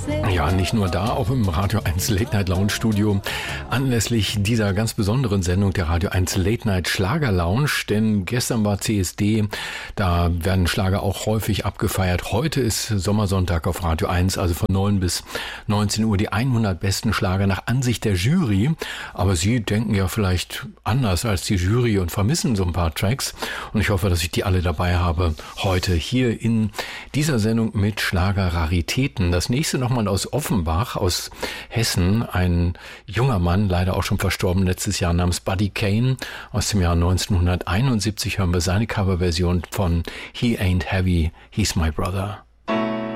Ja, nicht nur da, auch im Radio 1 Late Night Lounge Studio anlässlich dieser ganz besonderen Sendung der Radio 1 Late Night Schlager Lounge, denn gestern war CSD, da werden Schlager auch häufig abgefeiert. Heute ist Sommersonntag auf Radio 1, also von 9 bis 19 Uhr die 100 besten Schlager nach Ansicht der Jury, aber Sie denken ja vielleicht anders als die Jury und vermissen so ein paar Tracks und ich hoffe, dass ich die alle dabei habe heute hier in dieser Sendung mit Schlager-Raritäten. Das nächste nochmal aus Offenbach, aus Hessen, ein junger Mann, leider auch schon verstorben letztes Jahr, namens Buddy Kane. Aus dem Jahr 1971 hören wir seine Coverversion von He Ain't Heavy, He's My Brother.